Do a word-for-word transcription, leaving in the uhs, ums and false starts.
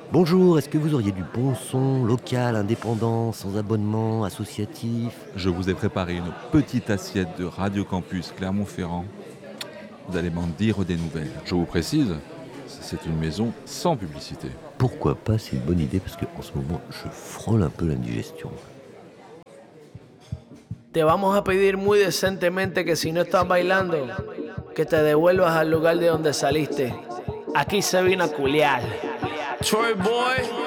Bonjour, est-ce que vous auriez du bon son, local, indépendant, sans abonnement, associatif? Je vous ai préparé une petite assiette de Radio Campus Clermont-Ferrand. Vous allez m'en dire des nouvelles. Je vous précise, c'est une maison sans publicité. Pourquoi pas, c'est une bonne idée parce qu'en ce moment, je frôle un peu l'indigestion. Te vamos a pedir muy decentemente que si no estás bailando, que te devuelvas al lugar de donde saliste. Aquí se vino a culiar. Troy Boy.